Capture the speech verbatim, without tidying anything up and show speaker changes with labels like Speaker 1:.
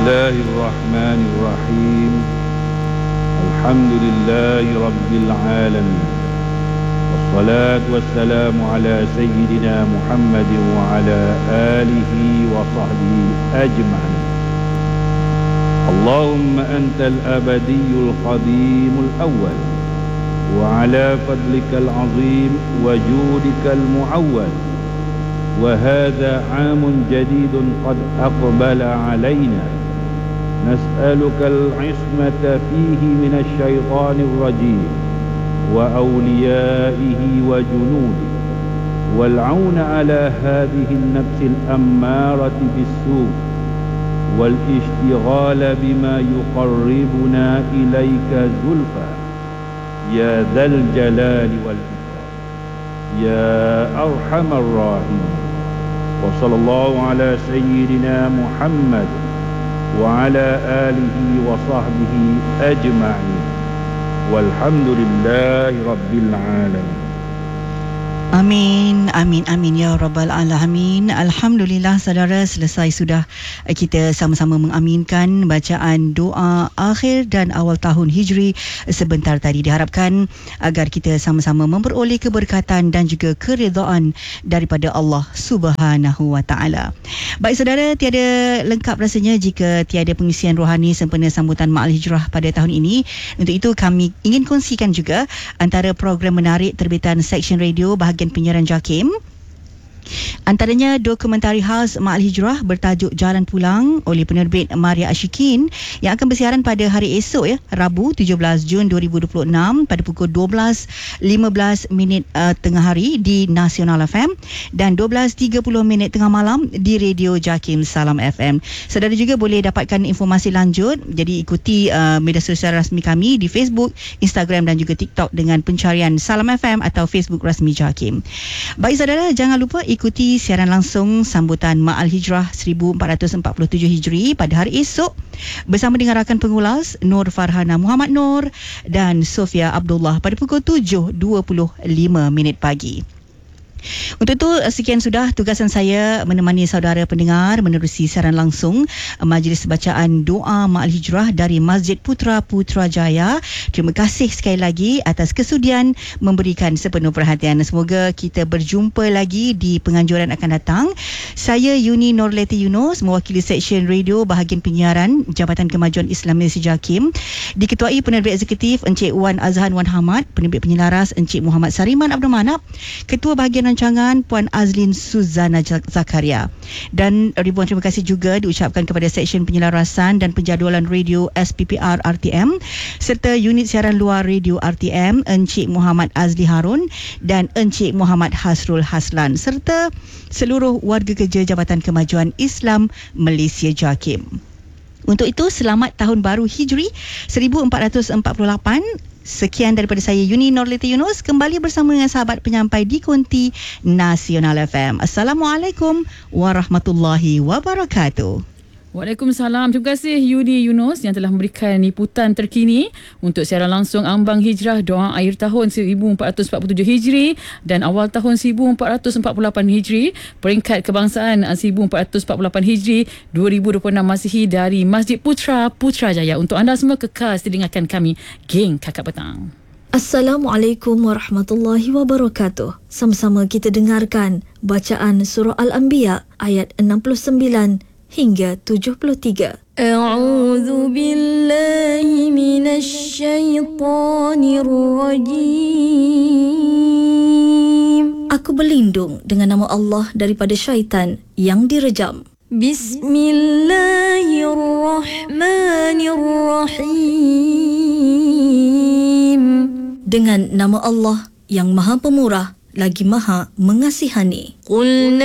Speaker 1: الله الرحمن الرحيم الحمد لله رب العالمين والصلاة والسلام على سيدنا محمد وعلى آله وصحبه أجمعين. اللهم أنت الأبدي القديم الأول، وعلى فضلك العظيم وجودك المعول، وهذا عام جديد قد أقبل علينا، نسألك العصمة فيه من الشيطان الرجيم وأوليائه وجنوده، والعون على هذه النفس الأمارة بالسوء، والاشتغال بما يقربنا إليك زلفى يا ذا الجلال والإكرام يا أرحم الراحمين. وصلى الله على سيدنا محمد وعلى آله وصحبه أجمعين، والحمد لله رب العالمين.
Speaker 2: Amin, amin, amin ya Rabbal Alamin. Alhamdulillah saudara, selesai sudah kita sama-sama mengaminkan bacaan doa akhir dan awal tahun Hijri sebentar tadi. Diharapkan agar kita sama-sama memperoleh keberkatan dan juga keridhaan daripada Allah Subhanahu Wa Taala. Baik saudara, tiada lengkap rasanya jika tiada pengisian rohani sempena sambutan Ma'al Hijrah pada tahun ini. Untuk itu kami ingin kongsikan juga antara program menarik terbitan Seksyen Radio bahagian penyiaran JAKIM. Antaranya dokumentari khas Ma'al Hijrah bertajuk Jalan Pulang oleh penerbit Maria Ashikin yang akan bersiaran pada hari esok ya, Rabu tujuh belas Jun dua ribu dua puluh enam pada pukul dua belas lima belas minit uh, tengah hari di Nasional F M dan dua belas tiga puluh minit tengah malam di Radio JAKIM Salam F M. Saudara juga boleh dapatkan informasi lanjut, jadi ikuti uh, media sosial rasmi kami di Facebook, Instagram dan juga TikTok dengan pencarian Salam F M atau Facebook rasmi JAKIM. Baik saudara, jangan lupa ikuti siaran langsung sambutan Ma'al Hijrah seribu empat ratus empat puluh tujuh Hijri pada hari esok bersama dengan rakan pengulas Nur Farhana Muhammad Nur dan Sofia Abdullah pada pukul tujuh dua puluh lima minit pagi. Untuk itu, sekian sudah tugasan saya menemani saudara pendengar menerusi siaran langsung majlis bacaan doa Ma'al Hijrah dari Masjid Putra Putrajaya. Terima kasih sekali lagi atas kesudian memberikan sepenuh perhatian. Semoga kita berjumpa lagi di penganjuran akan datang. Saya Yuni Norleti Yunus, mewakili Seksyen Radio bahagian penyiaran Jabatan Kemajuan Islam Malaysia JAKIM, diketuai penerbit eksekutif Encik Wan Azhan Wan Hamad, penerbit penyelaras Encik Muhammad Sariman Abdul Manap, Ketua Bahagian Rancangan Puan Azlin Suzana Zakaria. Dan ribuan terima kasih juga diucapkan kepada Seksyen Penyelarasan dan Penjadualan Radio S P P R R T M serta unit siaran luar Radio R T M Encik Muhammad Azli Harun dan Encik Muhammad Hasrul Haslan serta seluruh warga kerja Jabatan Kemajuan Islam Malaysia JAKIM. Untuk itu, selamat Tahun Baru Hijri seribu empat ratus empat puluh lapan. Sekian daripada saya Yuni Norleti Yunus, kembali bersama dengan sahabat penyampai di Konti Nasional F M. Assalamualaikum warahmatullahi wabarakatuh.
Speaker 3: Waalaikumsalam. Terima kasih Yudi Yunus yang telah memberikan liputan terkini untuk siaran langsung ambang hijrah doa akhir tahun seribu empat ratus empat puluh tujuh Hijri dan awal tahun seribu empat ratus empat puluh lapan Hijri, peringkat kebangsaan seribu empat ratus empat puluh lapan Hijri dua ribu dua puluh enam Masihi dari Masjid Putra Putrajaya. Untuk anda semua, kekal sedengarkan kami, geng Kakak Petang.
Speaker 4: Assalamualaikum warahmatullahi wabarakatuh. Sama-sama kita dengarkan bacaan surah Al-Anbiya ayat enam puluh sembilan hingga tujuh puluh tiga. A'udzu billahi minasy syaithanir rajim. Aku berlindung dengan nama Allah daripada syaitan yang direjam. Bismillahirrahmanirrahim. Dengan nama Allah yang Maha Pemurah lagi Maha Mengasihani. Qul